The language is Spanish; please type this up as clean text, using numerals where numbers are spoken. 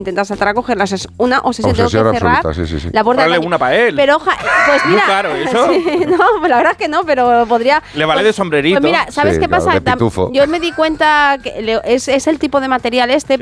intentar saltar a cogerlas es una obsesión, tengo que Obsesión cerrar absoluta, sí. la puerta. Comprarle una para él. Pero pues mira, Muy caro, ¿eso? Sí, no, pues la verdad es que no, pero podría. Le vale de sombrerito. Pues mira, ¿sabes Sí, qué claro, pasa? de pitufo. Yo me di cuenta que es el tipo de material este.